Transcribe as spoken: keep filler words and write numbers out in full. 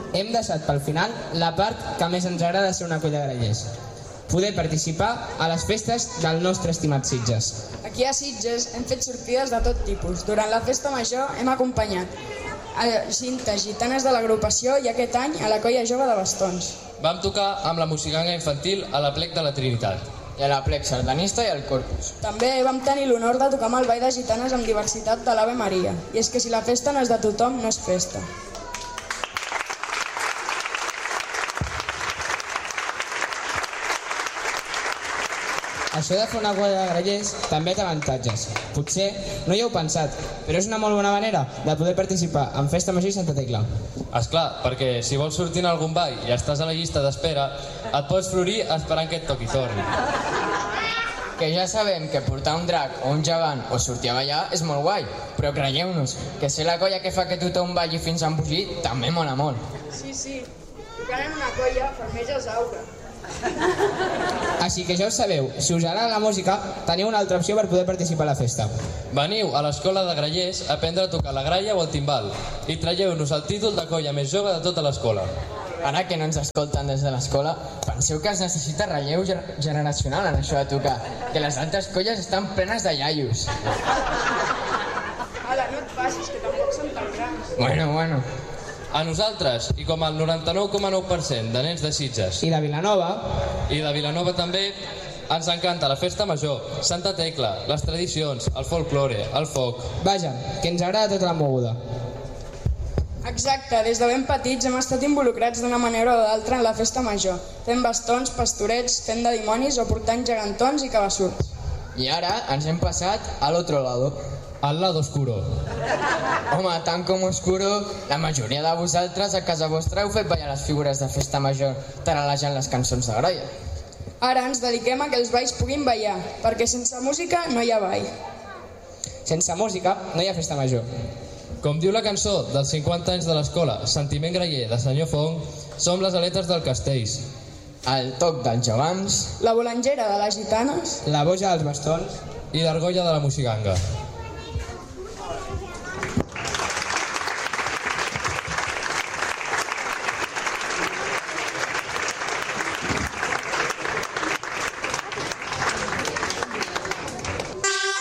hem deixat pel final la part que més ens agrada ser una colla de grallers: poder participar a les festes del nostre estimat Sitges. Aquí a Sitges hem fet sortides de tot tipus. Durant la festa major hem acompanyat a cintes gitanes de l'agrupació i aquest any a la colla jove de Bastons. Vam tocar amb la Moixiganga infantil a la Plec de la Trinitat. I a la Plec sardanista i al Corpus. També vam tenir l'honor de tocar amb el ball de gitanes amb diversitat de l'Ave Maria. I és que si la festa no és de tothom, no és festa. Això de fer una colla de grallers també té avantatges. Potser no hi heu pensat, però és una molt bona manera de poder participar en Festa Major i Santa Tecla. Esclar, perquè si vols sortir en algun ball i estàs a la llista d'espera, et pots florir esperant que et toqui torn. Que ja sabem que portar un drac o un gegant o sortir a ballar és molt guai, però creieu-nos que ser la colla que fa que tothom balli fins a embogir també mola molt. Sí, sí, tocant en una colla fermeges aura. Així que ja ho sabeu, si us agrada la música, teniu una altra opció per poder participar a la festa. Veniu a l'escola de grallers a aprendre a tocar la gralla o el timbal i traieu-nos el títol de colla més jove de tota l'escola. Ara que no ens escolten des de l'escola, penseu que es necessita relleu generacional en això de tocar, que les altres colles estan plenes de iaios. Ala, no et passis, que tampoc són tan grans. Bueno, bueno. A nosaltres, i com el noranta-nou coma nou per cent de nens de Sitges I de Vilanova, i de Vilanova també, ens encanta la festa major, Santa Tecla, les tradicions, el folklore, el foc. vaja, que ens agrada tota la moguda. Exacte, des de ben petits hem estat involucrats d'una manera o d'altra en la festa major, fent bastons, pastorets, fent de dimonis o portant gegantons i cabassurts. I ara ens hem passat a l'altre lado. Al lado oscuro. Home, tant com oscuro, la majoria de vosaltres a casa vostra heu fet ballar les figures de festa major taralejant les cançons de gralla. Ara ens dediquem a que els balls puguin ballar, perquè sense música no hi ha ball. Sense música no hi ha festa major. Com diu la cançó dels cinquanta anys de l'escola, Sentiment graller de senyor Fong, som les aletes del Castells. El toc dels gegants, La bolangera de les gitanes, La boja dels bastons i l'argolla de la Moixiganga.